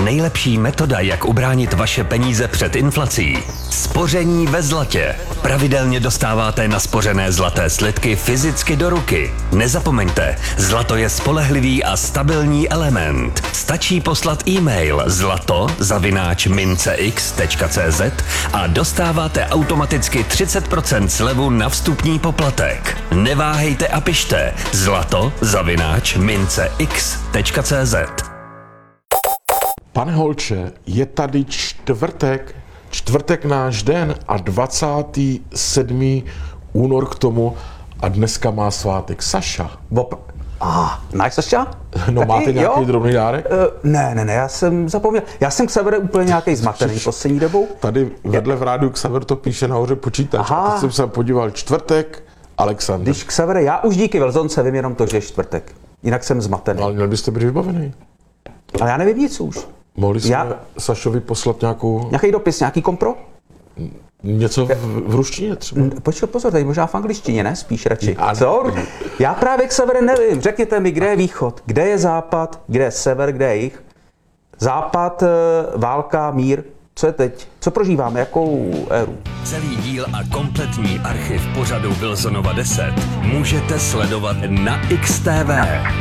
Nejlepší metoda, jak ubránit vaše peníze před inflací. Spoření ve zlatě. Pravidelně dostáváte naspořené zlaté slitky fyzicky do ruky. Nezapomeňte, zlato je spolehlivý a stabilní element. Stačí poslat e-mail zlato@mincex.cz a dostáváte automaticky 30% slevu na vstupní poplatek. Neváhejte a pište zlato@mincex.cz. Pane Holče, je tady čtvrtek náš den a 27. únor k tomu a dneska má svátek Saša. Máš Saša? No Taky, máte nějaký jo? drobný dárek? Ne, já jsem zapomněl. Já jsem k Severe úplně nějaký zmatený poslední dobou. Tady vedle v rádiu Xaver to píše nahoře počítač. Aha. A teď jsem se podíval čtvrtek, Alexander. Když k Severe, já už díky Velzonce vím jenom to, že je čtvrtek. Jinak jsem zmatený. Ale měl byste být vybavený. Ale já nevím nic už. Mohli jsme Sašovi poslat Nějaký dopis, nějaký kompro? něco v ruštině třeba? Počkej, pozor, tady možná v angličtině, ne? Spíš radši. Ano. Co? Já právě k Severe nevím. Řekněte mi, kde je východ, kde je západ, kde je sever, kde je jih. Západ, válka, mír. Co je teď? Co prožíváme? Jakou éru? Celý díl a kompletní archiv pořadu Wilsonova 10 můžete sledovat na XTV.